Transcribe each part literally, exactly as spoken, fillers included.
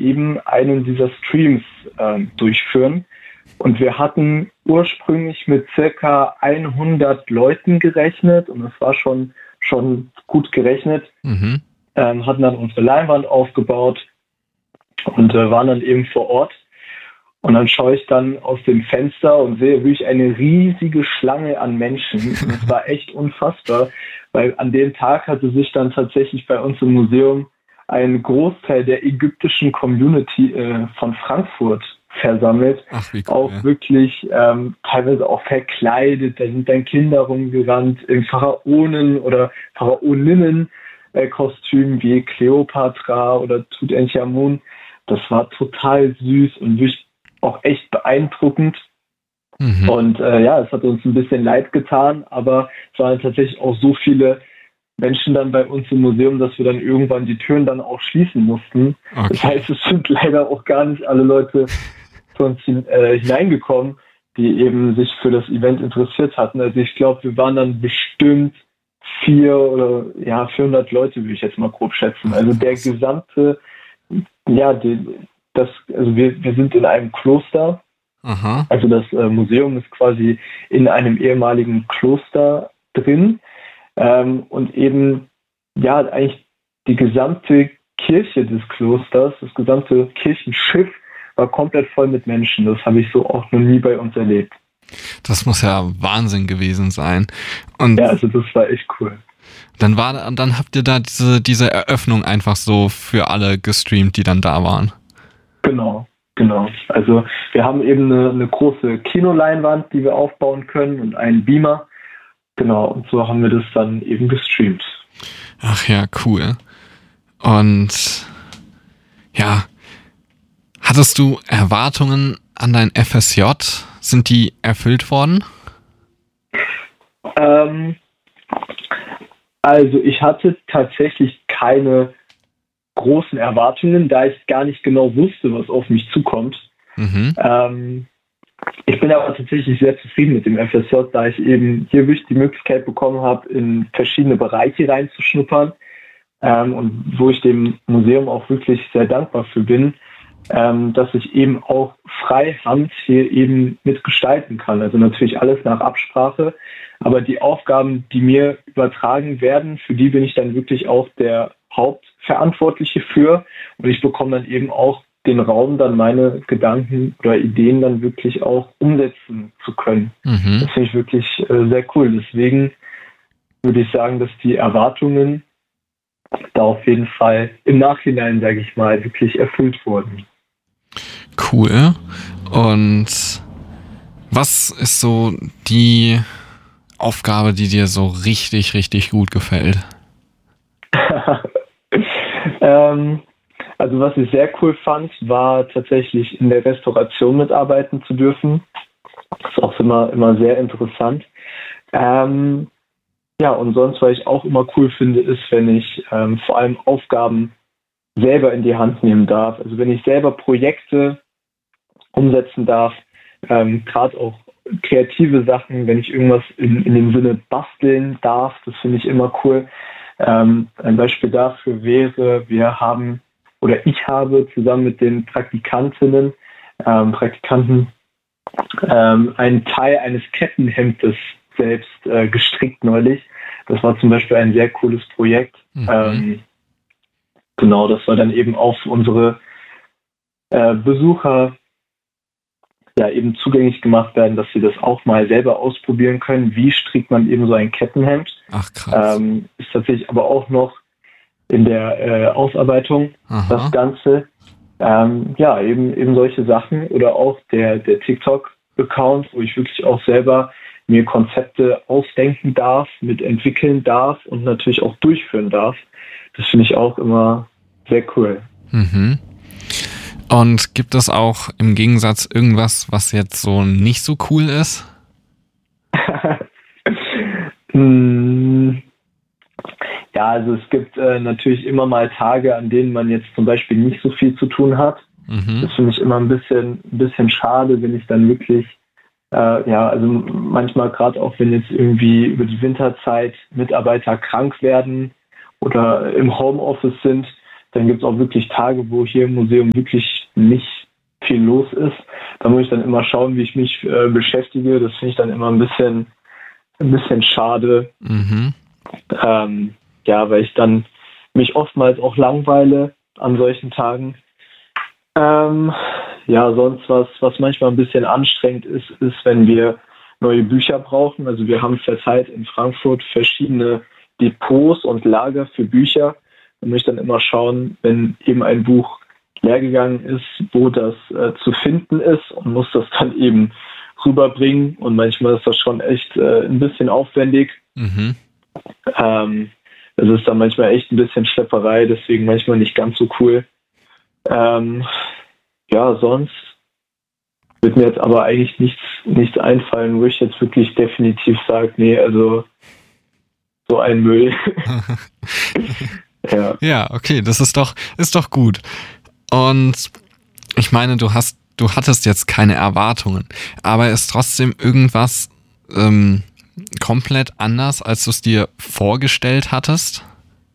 eben einen dieser Streams äh, durchführen. Und wir hatten ursprünglich mit circa hundert Leuten gerechnet und das war schon, schon gut gerechnet. Mhm. Ähm, hatten dann unsere Leinwand aufgebaut und äh, waren dann eben vor Ort. Und dann schaue ich dann aus dem Fenster und sehe wirklich eine riesige Schlange an Menschen. Und das war echt unfassbar, weil an dem Tag hatte sich dann tatsächlich bei uns im Museum ein Großteil der ägyptischen Community äh, von Frankfurt versammelt. Ach, wie cool. Auch wirklich ähm, teilweise auch verkleidet. Da sind dann Kinder rumgerannt in Pharaonen oder Pharaoninnen äh, Kostümen wie Kleopatra oder Tutanchamun. Das war total süß und wirklich auch echt beeindruckend. Mhm. Und äh, ja, es hat uns ein bisschen leid getan, aber es waren tatsächlich auch so viele Menschen dann bei uns im Museum, dass wir dann irgendwann die Türen dann auch schließen mussten. Okay. Das heißt, es sind leider auch gar nicht alle Leute zu uns hin, äh, hineingekommen, die eben sich für das Event interessiert hatten. Also ich glaube, wir waren dann bestimmt vier oder ja vierhundert Leute, würde ich jetzt mal grob schätzen. Also der gesamte, ja, die, das, also wir, wir sind in einem Kloster. Aha. Also das äh, Museum ist quasi in einem ehemaligen Kloster drin. Ähm, und eben, ja, eigentlich die gesamte Kirche des Klosters, das gesamte Kirchenschiff war komplett voll mit Menschen. Das habe ich so auch noch nie bei uns erlebt. Das muss ja Wahnsinn gewesen sein. Und ja, also das war echt cool. Dann war, dann habt ihr da diese, diese Eröffnung einfach so für alle gestreamt, die dann da waren. Genau, genau. Also wir haben eben eine, eine große Kinoleinwand, die wir aufbauen können und einen Beamer. Genau, und so haben wir das dann eben gestreamt. Ach ja, cool. Und ja, hattest du Erwartungen an dein F S J? Sind die erfüllt worden? Ähm, also ich hatte tatsächlich keine großen Erwartungen, da ich gar nicht genau wusste, was auf mich zukommt. Mhm. Ähm, ich bin aber tatsächlich sehr zufrieden mit dem F S J, da ich eben hier wirklich die Möglichkeit bekommen habe, in verschiedene Bereiche reinzuschnuppern ähm, und wo ich dem Museum auch wirklich sehr dankbar für bin, ähm, dass ich eben auch freihand hier eben mitgestalten kann. Also natürlich alles nach Absprache, aber die Aufgaben, die mir übertragen werden, für die bin ich dann wirklich auch der Hauptverantwortliche für und ich bekomme dann eben auch den Raum, dann meine Gedanken oder Ideen dann wirklich auch umsetzen zu können. Mhm. Das finde ich wirklich äh, sehr cool. Deswegen würde ich sagen, dass die Erwartungen da auf jeden Fall im Nachhinein, sage ich mal, wirklich erfüllt wurden. Cool. Und was ist so die Aufgabe, die dir so richtig, richtig gut gefällt? ähm, also was ich sehr cool fand, war tatsächlich in der Restauration mitarbeiten zu dürfen. Das ist auch immer, immer sehr interessant. Ähm, ja, und sonst, was ich auch immer cool finde, ist, wenn ich ähm, vor allem Aufgaben selber in die Hand nehmen darf. Also wenn ich selber Projekte umsetzen darf, ähm, gerade auch kreative Sachen, wenn ich irgendwas in, in dem Sinne basteln darf, das finde ich immer cool. Ähm, ein Beispiel dafür wäre, wir haben oder ich habe zusammen mit den Praktikantinnen, ähm, Praktikanten ähm, einen Teil eines Kettenhemdes selbst äh, gestrickt neulich. Das war zum Beispiel ein sehr cooles Projekt. Mhm. Ähm, genau, das war dann eben auch für unsere äh, Besucher ja eben zugänglich gemacht werden, dass sie das auch mal selber ausprobieren können. Wie strickt man eben so ein Kettenhemd? Ach krass. Ähm, ist tatsächlich aber auch noch in der äh, Ausarbeitung. Aha. Das Ganze. Ähm, ja, eben eben solche Sachen oder auch der, der TikTok-Account, wo ich wirklich auch selber mir Konzepte ausdenken darf, mitentwickeln darf und natürlich auch durchführen darf. Das finde ich auch immer sehr cool. Mhm. Und gibt es auch im Gegensatz irgendwas, was jetzt so nicht so cool ist? hm, ja, also es gibt äh, natürlich immer mal Tage, an denen man jetzt zum Beispiel nicht so viel zu tun hat. Mhm. Das finde ich immer ein bisschen, ein bisschen schade, wenn ich dann wirklich, äh, ja, also manchmal gerade auch, wenn jetzt irgendwie über die Winterzeit Mitarbeiter krank werden oder im Homeoffice sind, Dann gibt es auch wirklich Tage, wo hier im Museum wirklich nicht viel los ist. Da muss ich dann immer schauen, wie ich mich äh, beschäftige. Das finde ich dann immer ein bisschen, ein bisschen schade. Mhm. Ähm, ja, weil ich dann mich oftmals auch langweile an solchen Tagen. Ähm, ja, sonst was, was manchmal ein bisschen anstrengend ist, ist, wenn wir neue Bücher brauchen. Also wir haben zurzeit in Frankfurt verschiedene Depots und Lager für Bücher. Da muss ich dann immer schauen, wenn eben ein Buch leer gegangen ist, wo das äh, zu finden ist und muss das dann eben rüberbringen. Und manchmal ist das schon echt äh, ein bisschen aufwendig. Mhm. Ähm, es ist dann manchmal echt ein bisschen Schlepperei, deswegen manchmal nicht ganz so cool. Ähm, ja, sonst wird mir jetzt aber eigentlich nichts, nichts einfallen, wo ich jetzt wirklich definitiv sage, nee, also so ein Müll. ja. Ja, okay, das ist doch, ist doch gut. Und ich meine, du hast, du hattest jetzt keine Erwartungen, aber ist trotzdem irgendwas ähm, komplett anders, als du es dir vorgestellt hattest?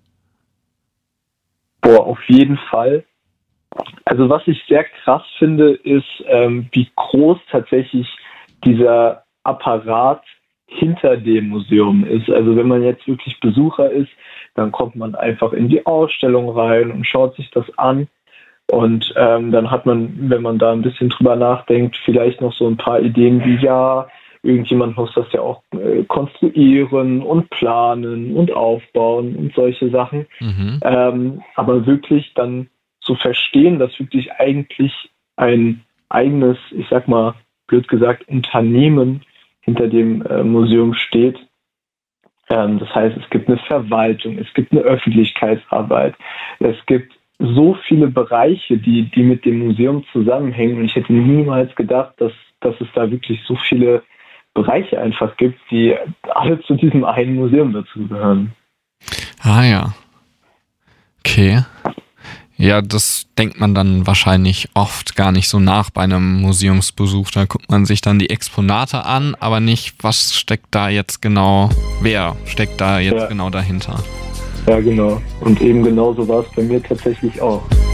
Boah, auf jeden Fall. Also was ich sehr krass finde, ist, ähm, wie groß tatsächlich dieser Apparat hinter dem Museum ist. Also wenn man jetzt wirklich Besucher ist, dann kommt man einfach in die Ausstellung rein und schaut sich das an. Und ähm, dann hat man, wenn man da ein bisschen drüber nachdenkt, vielleicht noch so ein paar Ideen wie, ja, irgendjemand muss das ja auch äh, konstruieren und planen und aufbauen und solche Sachen. Mhm. Ähm, aber wirklich dann zu verstehen, dass wirklich eigentlich ein eigenes, ich sag mal, blöd gesagt, Unternehmen hinter dem äh, Museum steht. Ähm, das heißt, es gibt eine Verwaltung, es gibt eine Öffentlichkeitsarbeit, es gibt so viele Bereiche, die, die mit dem Museum zusammenhängen. Und ich hätte niemals gedacht, dass, dass es da wirklich so viele Bereiche einfach gibt, die alle zu diesem einen Museum dazugehören. Ah ja. Okay. Ja, das denkt man dann wahrscheinlich oft gar nicht so nach bei einem Museumsbesuch. Da guckt man sich dann die Exponate an, aber nicht, was steckt da jetzt genau, wer steckt da jetzt ja. genau dahinter. Ja, genau. Und eben genauso war es bei mir tatsächlich auch.